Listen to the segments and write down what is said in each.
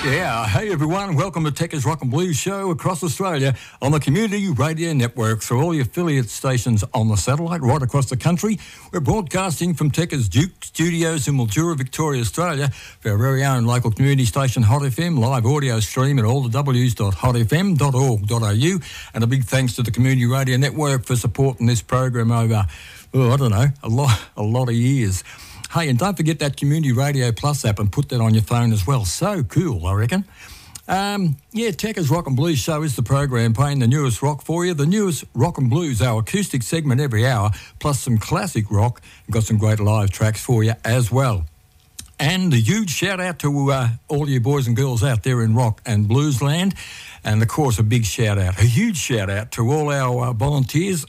Yeah, hey everyone, welcome to Techers Rock and Blues Show across Australia on the Community Radio Network. So all your affiliate stations on the satellite right across the country. We're broadcasting from Techers Duke Studios in Mildura, Victoria, Australia for our very own local community station Hot FM, live audio stream at allthews.hotfm.org.au, and a big thanks to the Community Radio Network for supporting this program over, a lot of years. Hey, and don't forget that Community Radio Plus app and put that on your phone as well. So cool, I reckon. Techers Rock and Blues Show is the program playing the newest rock for you. The newest rock and blues, our acoustic segment every hour, plus some classic rock. We've got some great live tracks for you as well. And a huge shout out to all you boys and girls out there in rock and blues land. And of course, a huge shout out to all our volunteers,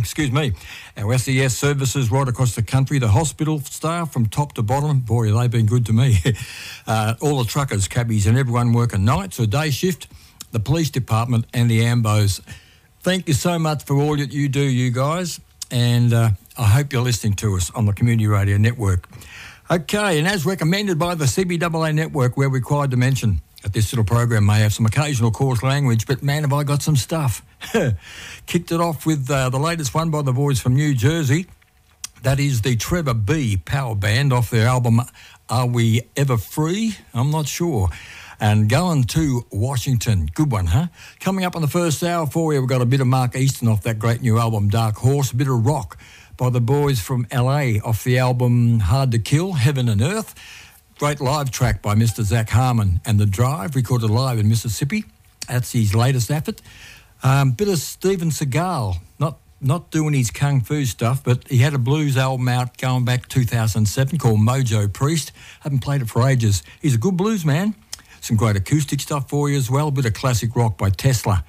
our SES services right across the country, the hospital staff from top to bottom. Boy, they've been good to me. All the truckers, cabbies and everyone working nights or day shift, the police department and the AMBOs. Thank you so much for all that you do, you guys. And I hope you're listening to us on the Community Radio Network. Okay, and as recommended by the CBAA Network, we're required to mention that this little program may have some occasional coarse language, but man, have I got some stuff. Kicked it off with the latest one by the boys from New Jersey. That is the Trevor B Power Band off their album Are We Ever Free? I'm not sure. And going to Washington. Good one, huh? Coming up on the first hour for you, we've got a bit of Mark Easton off that great new album Dark Horse, a bit of rock by the boys from LA off the album Hard to Kill, Heaven and Earth. Great live track by Mr. Zach Harmon and The Drive, recorded live in Mississippi. That's his latest effort. Bit of Steven Seagal, not doing his kung fu stuff, but he had a blues album out going back 2007 called Mojo Priest. Haven't played it for ages. He's a good blues man. Some great acoustic stuff for you as well. A bit of classic rock by Tesla.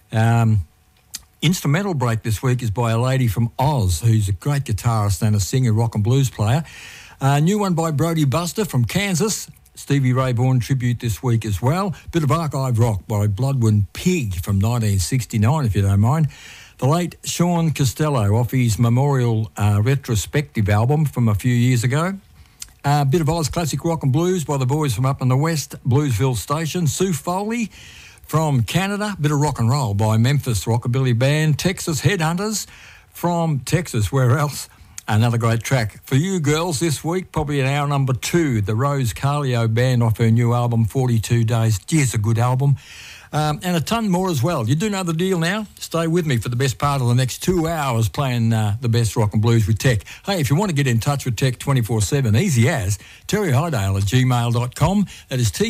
Instrumental break this week is by a lady from Oz, who's a great guitarist and a singer, rock and blues player. New one by Brody Buster from Kansas. Stevie Ray Vaughan tribute this week as well. Bit of archive rock by Bloodwind Pig from 1969, if you don't mind. The late Sean Costello off his Memorial retrospective album from a few years ago. Bit of Oz classic rock and blues by the boys from up in the west, Bluesville Station. Sue Foley from Canada. Bit of rock and roll by Memphis Rockabilly Band. Texas Headhunters from Texas. Where else? Another great track for you girls this week, probably in hour number 2, the Rose Carlio Band off her new album, 42 Days. Gee, it's a good album. And a ton more as well. You do know the deal now. Stay with me for the best part of the next 2 hours playing the best rock and blues with Tech. Hey, if you want to get in touch with Tech 24/7, easy as Terry Hydale at gmail.com. That is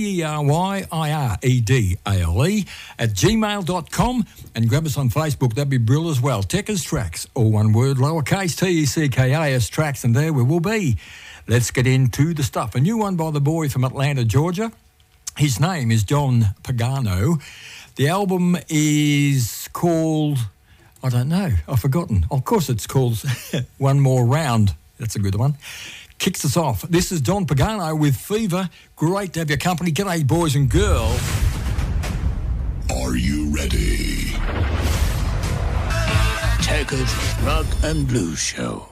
TERYIREDALE at gmail.com. And grab us on Facebook. That'd be brilliant as well. Techers Tracks, all one word, lowercase TECKAS Tracks, and there we will be. Let's get into the stuff. A new one by the boy from Atlanta, Georgia. His name is John Pagano. The album is called, I don't know, I've forgotten. Of course it's called One More Round. That's a good one. Kicks us off. This is John Pagano with Fever. Great to have your company. G'day, boys and girls. Are you ready? Techers Rock and Blues Show.